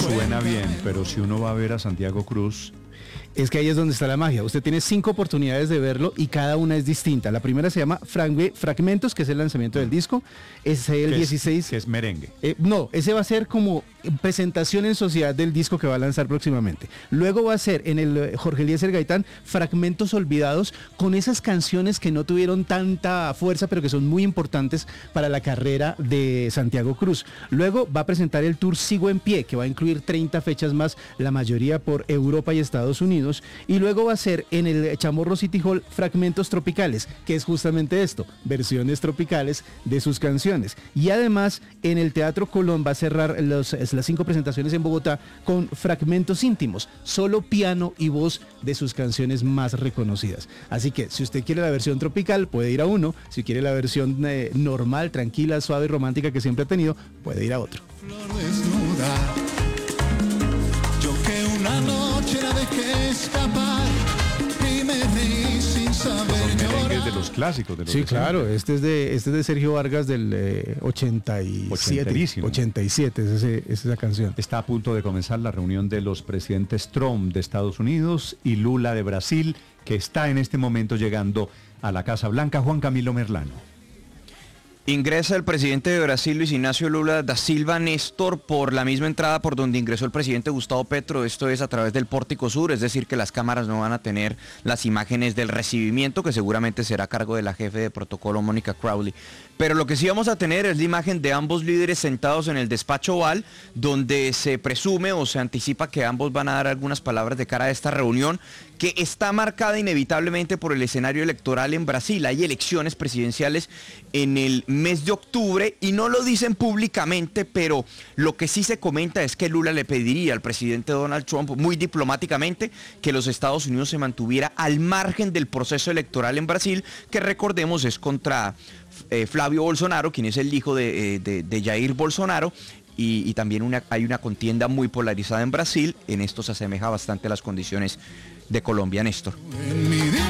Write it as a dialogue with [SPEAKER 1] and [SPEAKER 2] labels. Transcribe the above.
[SPEAKER 1] Suena bien, pero si uno va a ver a Santiago Cruz,
[SPEAKER 2] Es que ahí es donde está la magia. Usted tiene 5 oportunidades de verlo y cada una es distinta. La primera se llama Fragmentos, que es el lanzamiento del disco. Es el 16.
[SPEAKER 1] que es merengue.
[SPEAKER 2] No, ese va a ser como presentación en sociedad del disco que va a lanzar próximamente. Luego va a ser en el Jorge Eliezer Gaitán Fragmentos Olvidados, con esas canciones que no tuvieron tanta fuerza, pero que son muy importantes para la carrera de Santiago Cruz. Luego va a presentar el tour Sigo en Pie, que va a incluir 30 fechas más, la mayoría por Europa y Estados Unidos. Y luego va a ser en el Chamorro City Hall Fragmentos Tropicales, que es justamente esto, versiones tropicales de sus canciones. Y además en el Teatro Colón va a cerrar las 5 presentaciones en Bogotá con fragmentos íntimos, solo piano y voz de sus canciones más reconocidas. Así que si usted quiere la versión tropical, puede ir a uno. Si quiere la versión normal, tranquila, suave, romántica que siempre ha tenido, puede ir a otro.
[SPEAKER 3] Flor desnuda, yo que una noche la dejé escapar y me reí sin saber
[SPEAKER 1] Son merengues
[SPEAKER 3] llorar.
[SPEAKER 1] de los clásicos. De los
[SPEAKER 2] Sí,
[SPEAKER 1] de
[SPEAKER 2] claro,
[SPEAKER 1] siempre.
[SPEAKER 2] este es de Sergio Vargas del 87.
[SPEAKER 1] Ochenterísimo.
[SPEAKER 2] 87 es esa canción.
[SPEAKER 1] Está a punto de comenzar la reunión de los presidentes Trump de Estados Unidos y Lula de Brasil, que está en este momento llegando a la Casa Blanca. Juan Camilo Merlano.
[SPEAKER 4] Ingresa el presidente de Brasil, Luis Ignacio Lula da Silva, Néstor, por la misma entrada por donde ingresó el presidente Gustavo Petro. Esto es a través del Pórtico Sur, es decir que las cámaras no van a tener las imágenes del recibimiento, que seguramente será a cargo de la jefe de protocolo, Mónica Crowley. Pero lo que sí vamos a tener es la imagen de ambos líderes sentados en el despacho oval, donde se presume o se anticipa que ambos van a dar algunas palabras de cara a esta reunión, que está marcada inevitablemente por el escenario electoral en Brasil. Hay elecciones presidenciales en el mes de octubre y no lo dicen públicamente, pero lo que sí se comenta es que Lula le pediría al presidente Donald Trump muy diplomáticamente que los Estados Unidos se mantuviera al margen del proceso electoral en Brasil, que recordemos es contra Flavio Bolsonaro, quien es el hijo de Jair Bolsonaro. Y también hay una contienda muy polarizada en Brasil. En esto se asemeja bastante a las condiciones de Colombia, Néstor.
[SPEAKER 3] En mi día